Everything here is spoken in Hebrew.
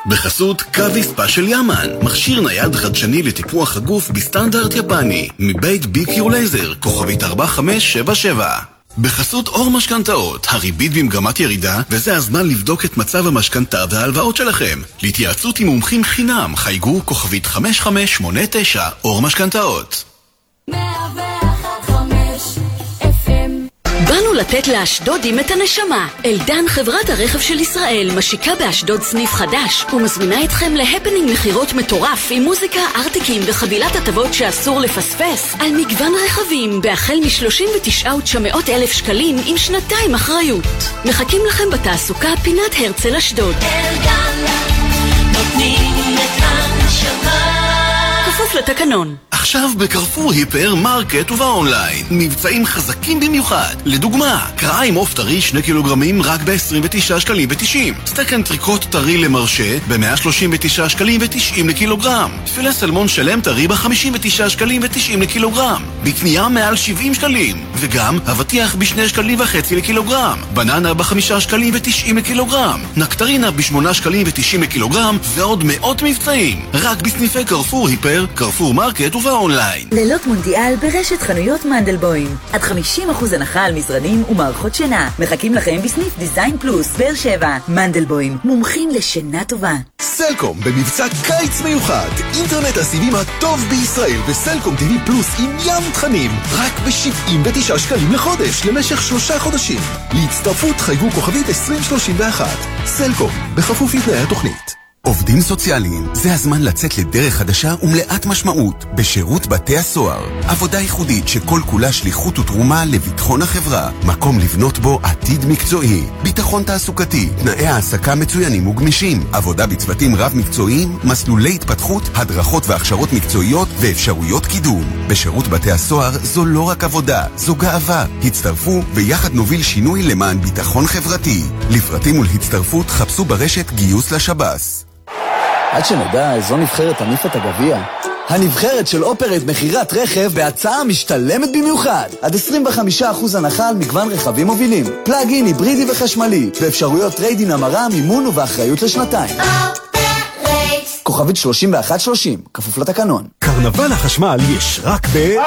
בחסות קווי ספה של יאמן, מכשיר נייד חדשני לטיפוח הגוף בסטנדרט יפני, מבית ביקיור לייזר, כוכבית 4577. בחסות אור משכנתאות, הריבית במגמת ירידה, וזה הזמן לבדוק את מצב המשכנתה וההלוואות שלכם. להתייעצות עם מומחים חינם, חייגו כוכבית 5589, אור משכנתאות. באנו לתת לאשדודים את הנשמה. אלדן, חברת הרכב של ישראל, משיקה באשדוד סניף חדש ומזמינה אתכם להפנינג מחירות מטורף עם מוזיקה, ארטיקים וחבילת הטבות שאסור לפספס על מגוון רכבים בהחל מ-39,900 שקלים עם שנתיים אחריות. מחכים לכם בתעסוקה פינת הרצל אשדוד. אלדן, נותנים את הנשמה. כפוף לתקנון. עכשיו בקרפור היפר מרקט ובאונליין מבצעים חזקים במיוחד. לדוגמה, קרעיים עוף טרי 2 קילוגרמים רק ב-29 שקלים ו-90. סטייק אנטריקוט טרי למרשה ב-139 שקלים ו-90 לקילוגרם. פילה סלמון שלם טרי ב-59 שקלים ו-90 לקילוגרם. בקנייה מעל 70 שקלים. וגם אבטיח ב2 שקלים וחצי לקילוגרם. בננה ב5 שקלים ו-90 לקילוגרם. נקטרינה ב8 שקלים ו-90 לקילוגרם. ועוד מאות מבצעים. רק בסניפי קרפור היפר, קרפור מרקט ובאונליין. לילות מונדיאל ברשת חנויות מנדלבוים. עד 50% הנחה על מזרנים ומערכות שינה. מחכים לכם בסניף דיזיין פלוס באר שבע. מנדלבוים, מומחים לשינה טובה. סלקום במבצע קיץ מיוחד. אינטרנט הסיבים הטוב בישראל וסלקום TV פלוס עם ים תכנים. רק ב-79 שקלים לחודש למשך 3 חודשים. להצטרפות חייגו כוכבית 2031. סלקום, בכפוף לתנאי התוכנית. עובדים סוציאליים, זה הזמן לצאת לדרך חדשה ומלאת משמעות בשירות בתי הסוהר. עבודה ייחודית שכל כולה שליחות ותרומה לביטחון החברה. מקום לבנות בו עתיד מקצועי. ביטחון תעסוקתי, תנאי העסקה מצוינים וגמישים. עבודה בצוותים רב מקצועיים, מסלולי התפתחות, הדרכות והכשרות מקצועיות ואפשרויות קידום. בשירות בתי הסוהר זו לא רק עבודה, זו גאווה. הצטרפו ויחד נוביל שינוי למען ביטחון חברתי. לפרטים ולהצטרפות חפשו ברשת גיוס לשב"ס. עד שנדע איזו נבחרת תניף את הגביע. הנבחרת של אופרט מחירת רכב בהצעה משתלמת במיוחד. עד 25% הנחה על מגוון רכבים מובילים. פלאגין, היברידי וחשמלי. ואפשרויות טריידין המרה, מימון ובאחריות לשנתיים. כוכבית 3130, כפוף לתקנון. קרנבל החשמל יש רק ב...